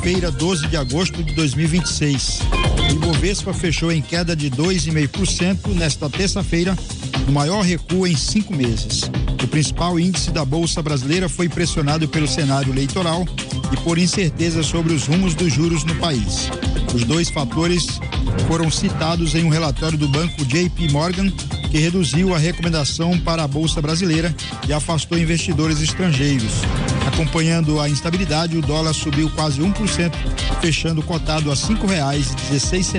segunda-feira, 12 de agosto de 2026. O Ibovespa fechou em queda de 2,5% nesta terça-feira, o maior recuo em 5 meses. O principal índice da Bolsa Brasileira foi pressionado pelo cenário eleitoral e por incerteza sobre os rumos dos juros no país. Os dois fatores foram citados em um relatório do banco JP Morgan, que reduziu a recomendação para a Bolsa Brasileira e afastou investidores estrangeiros. Acompanhando a instabilidade, o dólar subiu quase 1%, fechando cotado a R$ 5,16.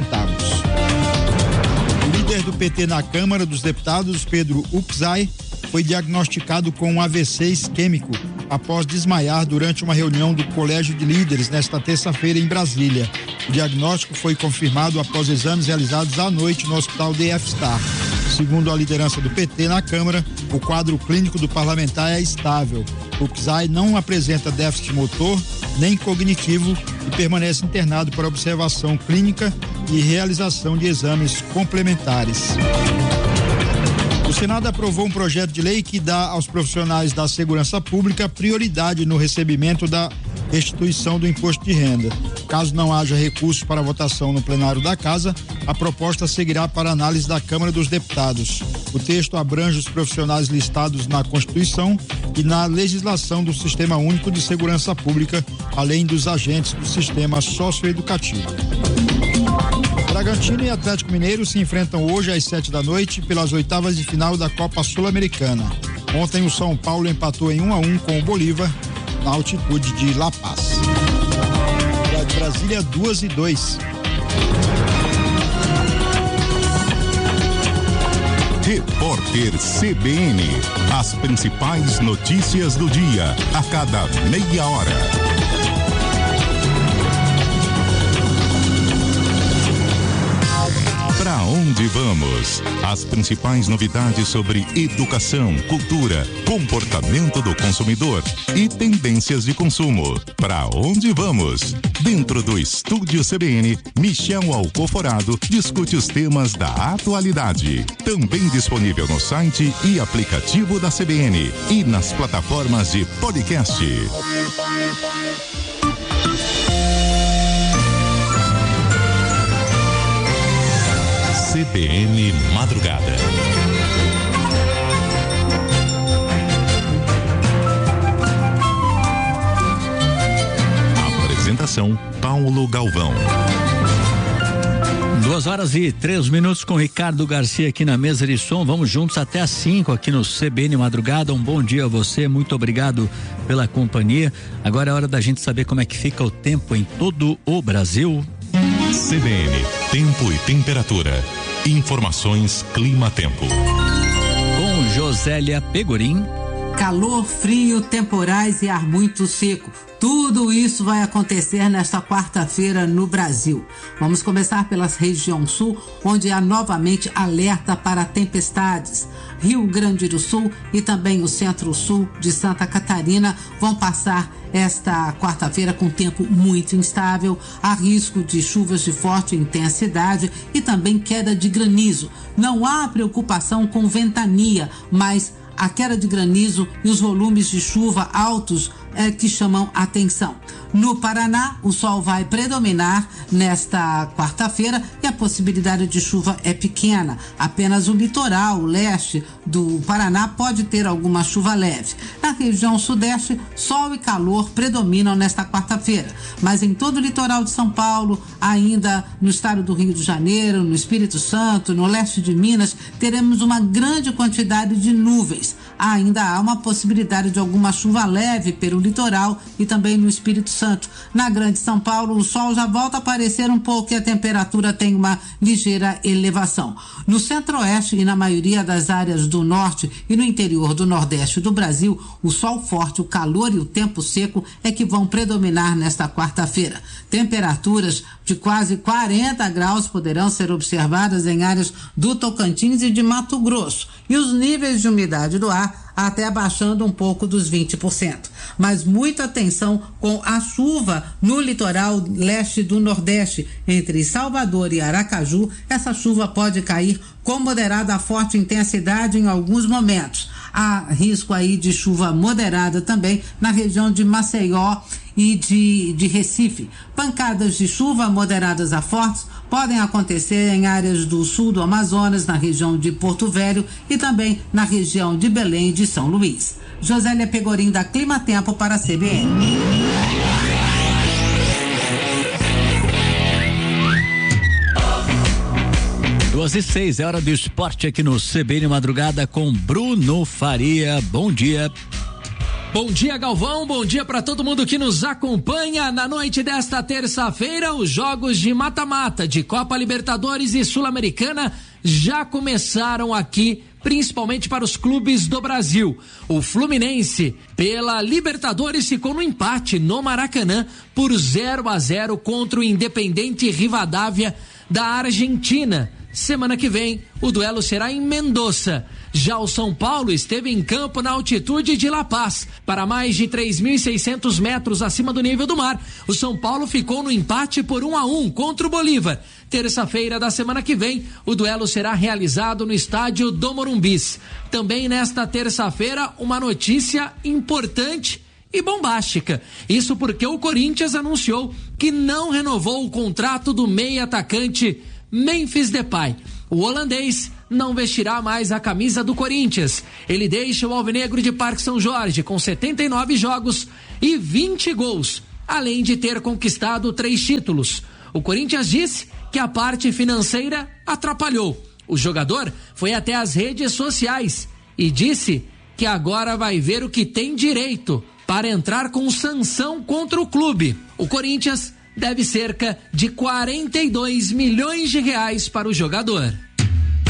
O líder do PT na Câmara dos Deputados, Pedro Upzai, foi diagnosticado com um AVC isquêmico após desmaiar durante uma reunião do Colégio de Líderes nesta terça-feira em Brasília. O diagnóstico foi confirmado após exames realizados à noite no Hospital DF Star. Segundo a liderança do PT na Câmara, o quadro clínico do parlamentar é estável. O Pzai não apresenta déficit motor nem cognitivo e permanece internado para observação clínica e realização de exames complementares. O Senado aprovou um projeto de lei que dá aos profissionais da segurança pública prioridade no recebimento da restituição do imposto de renda. Caso não haja recursos para votação no plenário da Casa, a proposta seguirá para análise da Câmara dos Deputados. O texto abrange os profissionais listados na Constituição e na legislação do Sistema Único de Segurança Pública, além dos agentes do sistema socioeducativo. Bragantino e Atlético Mineiro se enfrentam hoje às 7h pelas oitavas de final da Copa Sul-Americana. Ontem o São Paulo empatou em 1-1 com o Bolívar na altitude de La Paz. De Brasília, 2:02. Repórter CBN. As principais notícias do dia, a cada meia hora. Para onde vamos? As principais novidades sobre educação, cultura, comportamento do consumidor e tendências de consumo. Para onde vamos? Dentro do Estúdio CBN, Michel Alcoforado discute os temas da atualidade. Também disponível no site e aplicativo da CBN e nas plataformas de podcast. CBN Madrugada. Apresentação Paulo Galvão. 2h03 com Ricardo Garcia aqui na mesa de som. Vamos juntos até às 5 aqui no CBN Madrugada. Um bom dia a você, muito obrigado pela companhia. Agora é hora da gente saber como é que fica o tempo em todo o Brasil. CBN, tempo e temperatura. Informações Clima-Tempo. Com Josélia Pegorim. Calor, frio, temporais e ar muito seco. Tudo isso vai acontecer nesta quarta-feira no Brasil. Vamos começar pela região sul, onde há novamente alerta para tempestades. Rio Grande do Sul e também o centro-sul de Santa Catarina vão passar esta quarta-feira com tempo muito instável. Há risco de chuvas de forte intensidade e também queda de granizo. Não há preocupação com ventania, mas a queda de granizo e os volumes de chuva altos é que chamam a atenção. No Paraná, o sol vai predominar nesta quarta-feira e a possibilidade de chuva é pequena. Apenas o litoral, o leste do Paraná pode ter alguma chuva leve. Na região sudeste, sol e calor predominam nesta quarta-feira. Mas em todo o litoral de São Paulo, ainda no estado do Rio de Janeiro, no Espírito Santo, no leste de Minas, teremos uma grande quantidade de nuvens. Ainda há uma possibilidade de alguma chuva leve pelo litoral e também no Espírito Santo. Na Grande São Paulo, o sol já volta a aparecer um pouco e a temperatura tem uma ligeira elevação. No centro-oeste e na maioria das áreas do norte e no interior do nordeste do Brasil, o sol forte, o calor e o tempo seco é que vão predominar nesta quarta-feira. Temperaturas de quase 40 graus poderão ser observadas em áreas do Tocantins e de Mato Grosso. E os níveis de umidade do ar até abaixando um pouco dos 20%. Mas muita atenção com a chuva no litoral leste do Nordeste, entre Salvador e Aracaju. Essa chuva pode cair com moderada a forte intensidade em alguns momentos. Há risco aí de chuva moderada também na região de Maceió e de Recife. Pancadas de chuva moderadas a fortes podem acontecer em áreas do sul do Amazonas, na região de Porto Velho e também na região de Belém e de São Luís. Josélia Pegorim, da Clima Tempo, para a CBN. Duas e 6, é hora do esporte aqui no CBN Madrugada com Bruno Faria. Bom dia. Bom dia, Galvão, bom dia para todo mundo que nos acompanha. Na noite desta terça-feira, os jogos de mata-mata de Copa Libertadores e Sul-Americana já começaram aqui, principalmente para os clubes do Brasil. O Fluminense, pela Libertadores, ficou no empate no Maracanã por 0-0 contra o Independente Rivadavia da Argentina. Semana que vem, o duelo será em Mendoza. Já o São Paulo esteve em campo na altitude de La Paz, para mais de 3.600 metros acima do nível do mar. O São Paulo ficou no empate por 1-1 contra o Bolívar. Terça-feira da semana que vem, o duelo será realizado no estádio do Morumbis. Também nesta terça-feira, uma notícia importante e bombástica. Isso porque o Corinthians anunciou que não renovou o contrato do meia atacante Memphis Depay. O holandês não vestirá mais a camisa do Corinthians. Ele deixa o Alvinegro de Parque São Jorge com 79 jogos e 20 gols, além de ter conquistado 3 títulos. O Corinthians disse que a parte financeira atrapalhou. O jogador foi até as redes sociais e disse que agora vai ver o que tem direito para entrar com sanção contra o clube. O Corinthians deve cerca de 42 milhões de reais para o jogador.